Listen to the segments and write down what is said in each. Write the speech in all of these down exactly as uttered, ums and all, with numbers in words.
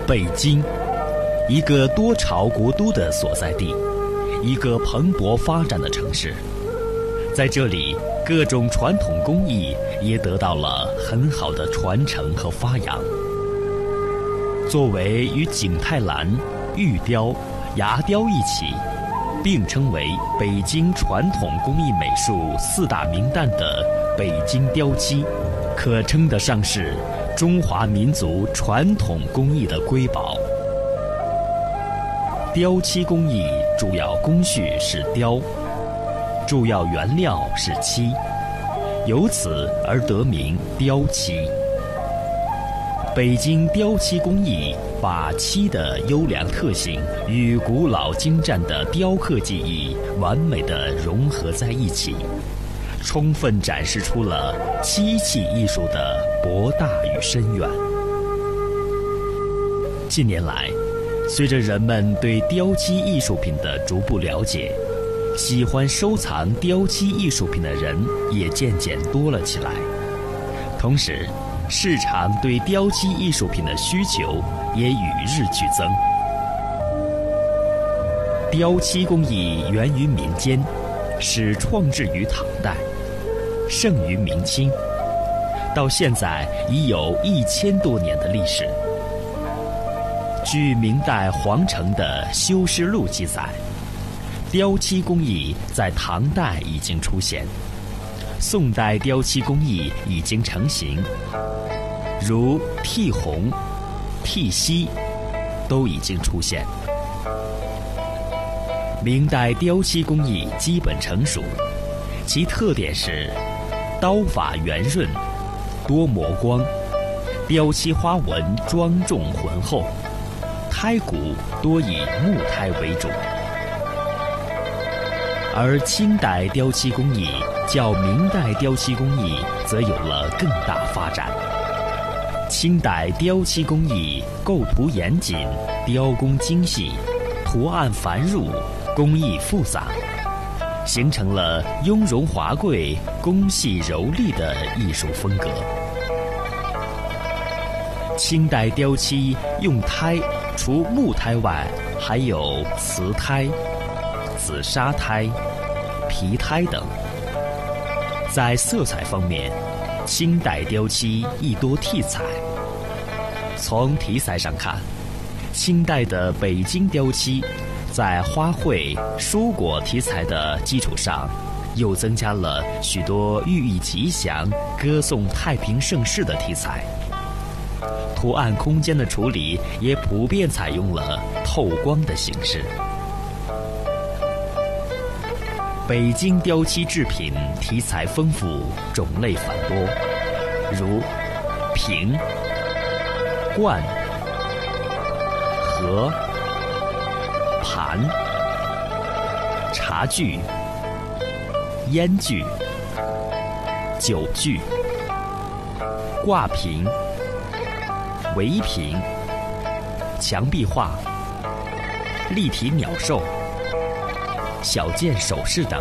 北京，一个多朝国都的所在地，一个蓬勃发展的城市。在这里，各种传统工艺也得到了很好的传承和发扬。作为与景泰蓝、玉雕、牙雕一起并称为北京传统工艺美术四大名旦的北京雕漆，可称得上是中华民族传统工艺的瑰宝。雕漆工艺主要工序是雕，主要原料是漆，由此而得名雕漆。北京雕漆工艺把漆的优良特性与古老精湛的雕刻技艺完美地融合在一起，充分展示出了漆器艺术的博大与深远。近年来，随着人们对雕漆艺术品的逐步了解，喜欢收藏雕漆艺术品的人也渐渐多了起来。同时，市场对雕漆艺术品的需求也与日俱增。雕漆工艺源于民间，始创制于唐代，盛于明清，到现在已有一千多年的历史。据明代皇城的《修师录》记载，雕漆工艺在唐代已经出现，宋代雕漆工艺已经成型，如剔红、剔锡都已经出现。明代雕漆工艺基本成熟，其特点是刀法圆润，多磨光，雕漆花纹庄重浑厚，胎骨多以木胎为主。而清代雕漆工艺较明代雕漆工艺则有了更大发展。清代雕漆工艺构图严谨，雕工精细，图案繁缛，工艺复杂，形成了雍容华贵、工细柔丽的艺术风格。清代雕漆用胎除木胎外，还有瓷胎、紫砂胎、皮胎等。在色彩方面，清代雕漆亦多替彩。从题材上看，清代的北京雕漆在花卉、蔬果题材的基础上，又增加了许多寓意吉祥、歌颂太平盛世的题材。图案空间的处理也普遍采用了透光的形式。北京雕漆制品题材丰富，种类繁多，如瓶、罐、盒、盘、茶具、烟具、酒具、挂瓶、围瓶、墙壁画、立体鸟兽、小件首饰等。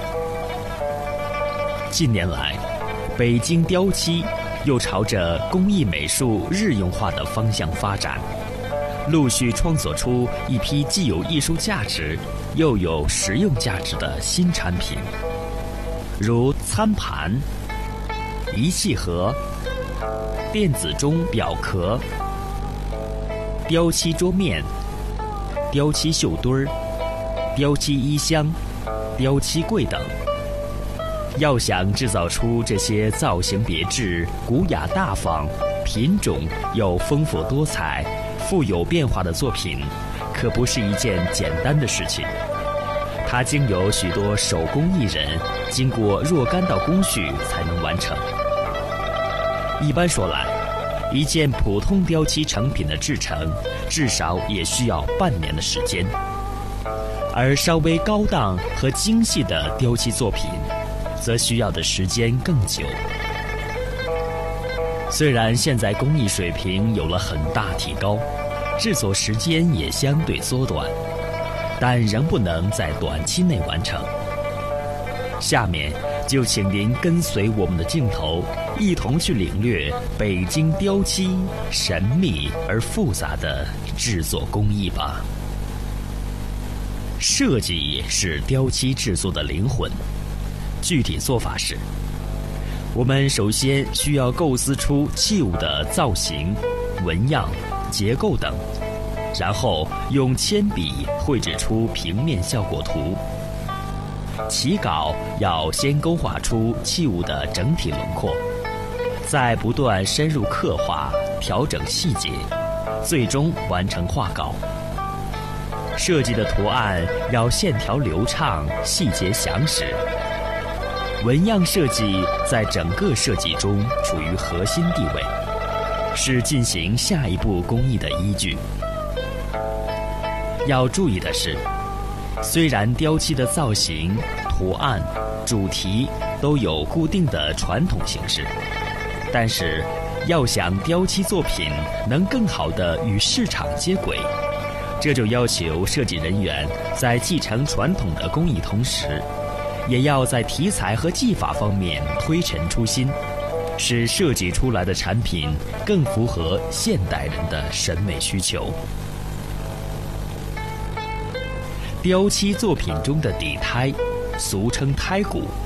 近年来，北京雕漆又朝着工艺美术日用化的方向发展，陆续创作出一批既有艺术价值又有实用价值的新产品，如餐盘、仪器盒、电子钟表壳、雕漆桌面、雕漆绣墩儿、雕漆衣箱、雕漆柜等。要想制造出这些造型别致、古雅大方、品种又丰富多彩、富有变化的作品，可不是一件简单的事情。它经由许多手工艺人经过若干道工序才能完成。一般说来，一件普通雕漆成品的制成至少也需要半年的时间，而稍微高档和精细的雕漆作品则需要的时间更久。虽然现在工艺水平有了很大提高，制作时间也相对缩短，但仍不能在短期内完成。下面就请您跟随我们的镜头，一同去领略北京雕漆神秘而复杂的制作工艺吧。设计是雕漆制作的灵魂，具体做法是：我们首先需要构思出器物的造型、纹样、结构等，然后用铅笔绘制出平面效果图。起稿要先勾画出器物的整体轮廓，再不断深入刻画、调整细节，最终完成画稿。设计的图案要线条流畅、细节详实。纹样设计在整个设计中处于核心地位，是进行下一步工艺的依据。要注意的是，虽然雕漆的造型、图案、主题都有固定的传统形式，但是要想雕漆作品能更好地与市场接轨，这就要求设计人员在继承传统的工艺同时，也要在题材和技法方面推陈出新，使设计出来的产品更符合现代人的审美需求。雕漆作品中的底胎，俗称胎骨，